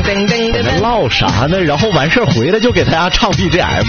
噔噔噔噔。 唠啥呢？然后完事儿回来就给大家唱 BGM。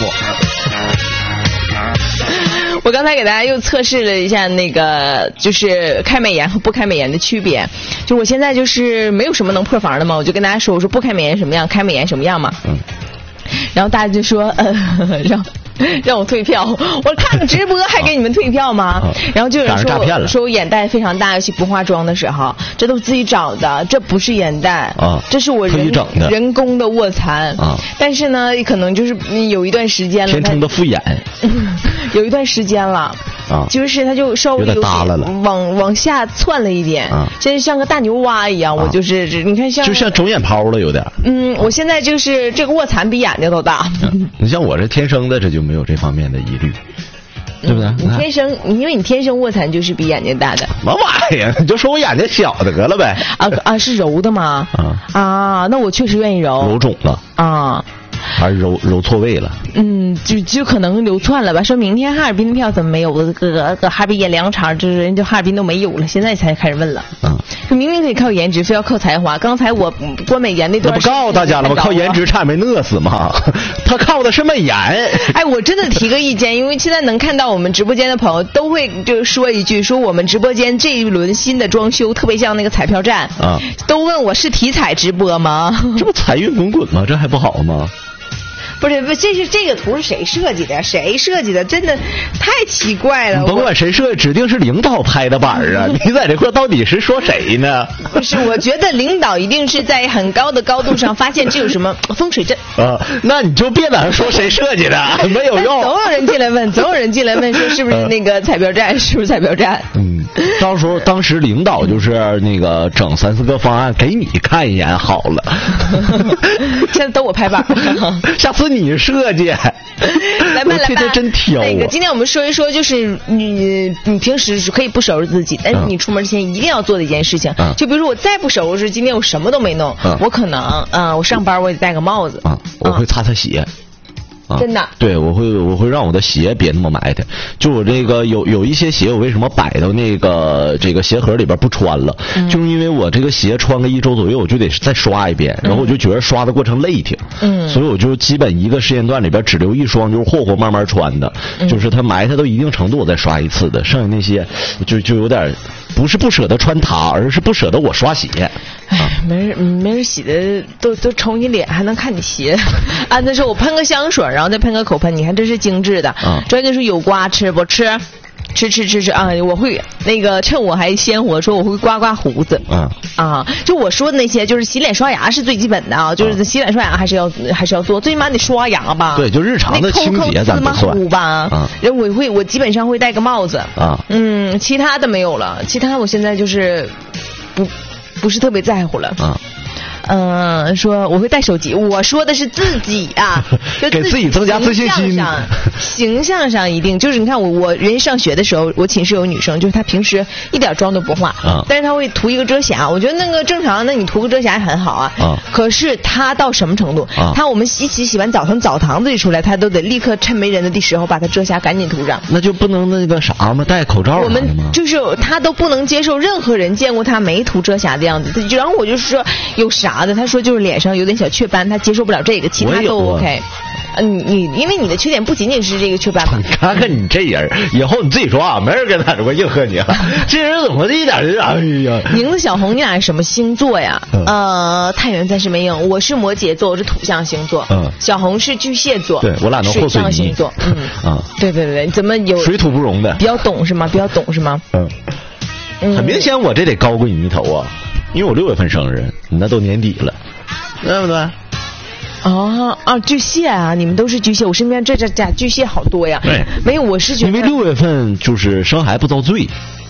我刚才给大家又测试了一下那个就是开美颜和不开美颜的区别，就我现在就是没有什么能破防的嘛，我就跟大家说，我说不开美颜什么样，开美颜什么样嘛。然后大家就说让我退票，我看直播还给你们退票吗？然后就有人说我眼袋非常大，尤其不化妆的时候，这都自己找的，这不是眼袋啊，这是我人工的卧蚕啊。但是呢，可能就是有一段时间了， 天生的复眼， 有一段时间了。就是它就稍微有点往下窜了一点，现在像个大牛蛙一样，我就是你看就像肿眼泡了有点。 我现在就是这个卧蚕比眼睛都大。 你像我这天生的，这就没有这方面的疑虑，对不对？ 你天生，因为你天生卧蚕就是比眼睛大的。 什么玩意儿？你就说我眼睛小的得了呗。 是揉的吗？那我确实愿意揉肿了啊。还是揉错位了， 就可能流窜了吧。说明天哈尔滨的票怎么没有了？搁哈尔滨演2场，就是人家哈尔滨都没有了，现在才开始问了。明明可以靠颜值，非要靠才华。刚才我关美颜那段， 不告诉大家了吗？靠颜值差点没饿死吗？他靠的是美颜。 哎，我真的提个意见，因为现在能看到我们直播间的朋友都会就说一句，说我们直播间这一轮新的装修特别像那个彩票站啊，都问我是体彩直播吗？ 这不财运滚滚吗？这还不好吗？ 不是，这个图是谁设计的？谁设计的？真的太奇怪了。 甭管谁设计，指定是领导拍的板啊！你在这块到底是说谁呢？ 不是，我觉得领导一定是在很高的高度上发现这有什么风水阵啊。那你就别在这说谁设计的，没有用。 总有人进来问，说是不是那个彩票站？是不是彩票站？ 到时候当时领导就是那个整3、4个方案给你看一眼好了。 现在等我拍板， 下次你设计。 来吧， 这真挑啊！ 今天我们说一说，就是你平时是可以不收拾自己，但是你出门之前一定要做的一件事情。就比如说我再不收拾，今天我什么都没弄，我可能我上班我也得戴个帽子我会擦鞋。 真的， 对，我会让我的鞋别那么埋汰。就我这个有一些鞋，我为什么摆到这个鞋盒里边不穿了？就是因为我这个鞋穿个1周左右，我就得再刷一遍，然后我就觉得刷的过程累挺，所以我就基本一个时间段里边只留1双，就是霍慢慢穿的，就是它埋汰到一定程度我再刷一次的，剩下那些就有点不是不舍得穿它，而是不舍得我刷鞋。 没人洗的都瞅你脸，还能看你鞋。那时候我喷个香水，然后再喷个口喷，你看这是精致的。专家说有瓜吃不吃？吃啊！我会那个趁我还鲜活说我会刮胡子。就我说的那些，就是洗脸刷牙是最基本的啊，就是洗脸刷牙还是要做，最起码得刷牙吧。 对，就日常的清洁咱不算吧。我基本上会戴个帽子。其他的没有了，其他我现在就是不是特别在乎了。说我会带手机，我说的是自己啊， 给自己增加自信心。 形象上一定就是你看我人上学的时候，我寝室有女生，就是她平时一点妆都不化，但是她会涂一个遮瑕，我觉得那个正常，那你涂个遮瑕也很好啊。可是她到什么程度？我们洗完澡从澡堂子里出来，她都得立刻趁没人的时候把她遮瑕赶紧涂上。 那就不能那个啥吗？戴口罩吗？ 我们就是她都不能接受任何人见过她没涂遮瑕的样子。然后我就说有啥的，她说就是脸上有点小雀斑，她接受不了这个，其他都 OK。你因为你的缺点不仅仅是这个雀斑嘛。 你看看你这人，以后你自己说啊，没人跟他这块应和你了。这人怎么一点就哎呀？ 宁子小红，你俩是什么星座呀？太阳暂时没有，我是摩羯座，我是土象星座。小红是巨蟹座。 对，我俩能水象星座。对，怎么有水土不容的？ 比较懂是吗？ 很明显我这得高过你一头啊，因为我6月份生日，你那都年底了，对不对？ 巨蟹啊，你们都是巨蟹，我身边这巨蟹好多呀。 对， 没有，我是觉得因为6月份就是生孩子不遭罪。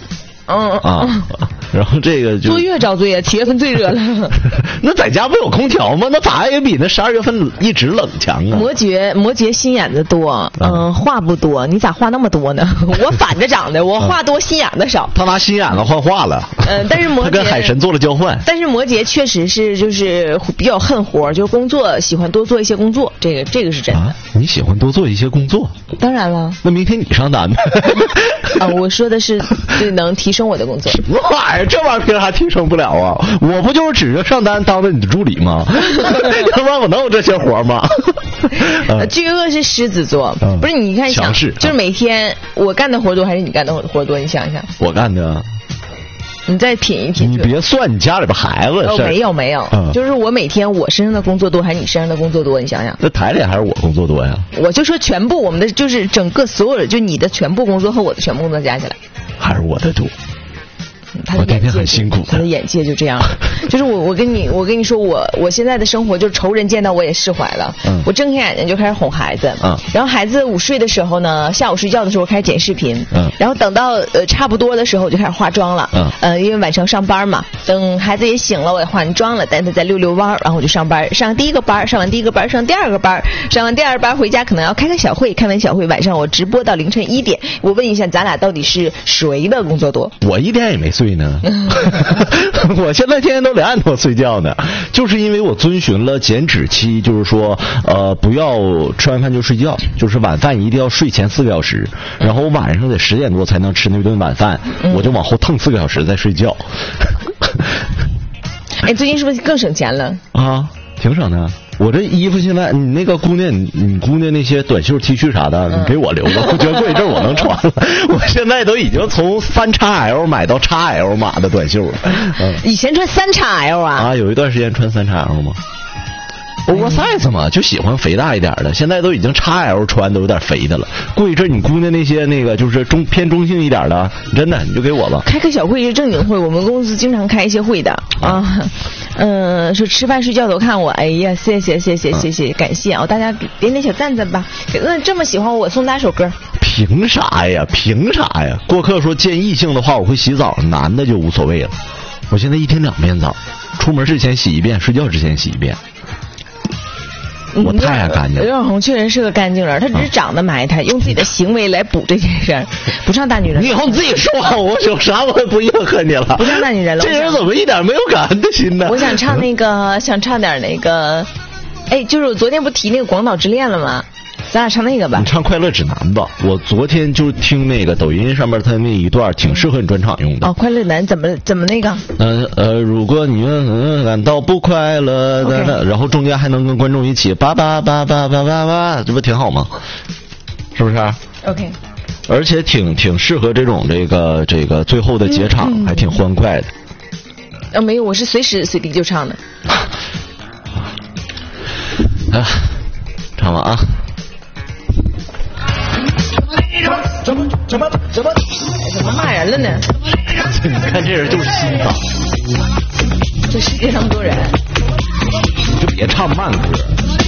然后这个就坐月遭罪啊，7月份最热了。 那在家不有空调吗？那咋也比那12月份一直冷强啊。 摩羯心眼子多，话不多，你咋话那么多呢？我反着长的，我话多心眼子少。 他拿心眼子换话了。 但是他跟海神做了交换。 但是摩羯确实是就是比较恨活，就是工作喜欢多做一些工作，这个是真的。 你喜欢多做一些工作？ 当然了。 那明天你上单呗。 啊，我说的是最能提升我的工作。 什么玩意儿？这玩意儿凭啥提升不了啊？我不就是指着上单当着你的助理吗？要不然我能有这些活吗？ 巨鳄是狮子座，不是？你看强势， 就是每天我干的活多还是你干的活多？你想一想。 我干的。 你再品一品。 你别算你家里边孩子的事。 没有，就是我每天我身上的工作多还是你身上的工作多？你想想。 那台里还是我工作多呀？ 我就说全部我们的就是整个所有就你的全部工作和我的全部工作加起来， 还是我的多。 我天天很辛苦， 他的眼界就这样。就是我跟你说，我现在的生活就是仇人见到我也释怀了。我睁开眼睛就开始哄孩子。然后孩子午睡的时候呢，下午睡觉的时候开始剪视频。然后等到差不多的时候我就开始化妆了。因为晚上上班嘛，等孩子也醒了，我也化完妆了，带他再溜溜弯，然后我就上班。上第一个班，上完第一个班，上第二个班，上完第二个班回家可能要开个小会，开完小会晚上我直播到凌晨1点。我问一下，咱俩到底是谁的工作多？ 我一点也没睡呢。我现在天天都2点多睡觉呢，就是因为我遵循了减脂期，就是说不要吃完饭就睡觉，就是晚饭一定要睡前4个小时，然后我晚上得10点多才能吃那顿晚饭，我就往后腾4个小时再睡觉。 哎，最近是不是更省钱了？ 啊，挺省的。我这衣服现在，你那个姑娘，你姑娘那些短袖 T 恤啥的，你给我留着，我觉得过一阵我能穿了。我现在都已经从3XL 买到 XL 码的短袖了。 以前穿3XL 啊？ 啊，有一段时间穿3XL 吗？oversize 嘛，就喜欢肥大一点的。现在都已经 XL 穿都有点肥的了。过一阵你姑娘那些那个就是偏中性一点的，真的你就给我吧。 开个小会是正经会，我们公司经常开一些会的啊。说吃饭睡觉都看我，哎呀，谢谢，感谢啊！大家点点小赞赞吧。这么喜欢我，送大家首歌。 凭啥呀？过客说见异性的话我会洗澡，男的就无所谓了。我现在一天2遍澡，出门之前洗1遍，睡觉之前洗1遍。我太爱干净了。 刘小红确实是个干净人，他只是长得埋汰，用自己的行为来补这件事儿，不像大女人。 你以后你自己说话，我有啥我也不应和你了。 不像大女人了。 这人怎么一点没有感恩的心呢？ 我想唱点那个，哎，就是我昨天不提那个《广岛之恋》了吗？咱俩唱那个吧。 你唱《快乐指南》吧。我昨天就听那个抖音上面他那一段，挺适合你专场用的。 哦，《快乐指南》怎么那个？ 如果你感到不快乐的，然后中间还能跟观众一起叭叭叭叭叭叭叭，这不挺好吗？是不是 ？OK。 而且挺适合这种这个最后的结场，还挺欢快的。 没有，我是随时随地就唱的。 唱吧啊！ 怎么骂人了呢？ 你看这人就是心脏。 这世界那么多人， 你就别唱慢歌。